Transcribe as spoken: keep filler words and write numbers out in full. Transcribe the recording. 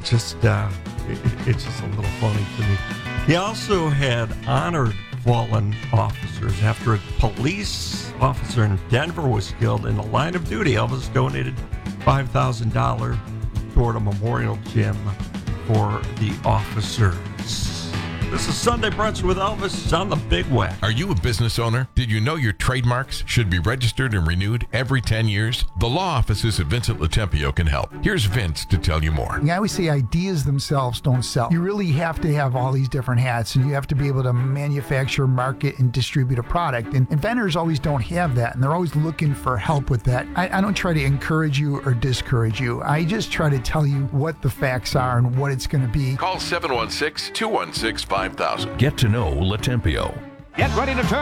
just uh, it, it's just a little funny to me. He also had honored fallen officers. After a police officer in Denver was killed in the line of duty, Elvis donated five thousand dollars toward a memorial gym for the officers. This is Sunday Brunch with Elvis. It's on the Big Whack. Are you a business owner? Did you know your trademarks should be registered and renewed every ten years? The law offices of Vincent Latempio can help. Here's Vince to tell you more. I always say ideas themselves don't sell. You really have to have all these different hats, and you have to be able to manufacture, market, and distribute a product. And inventors always don't have that, and they're always looking for help with that. I, I don't try to encourage you or discourage you. I just try to tell you what the facts are and what it's going to be. Call seven one six, two one six, five thousand. Get to know Latempio. Get ready to turn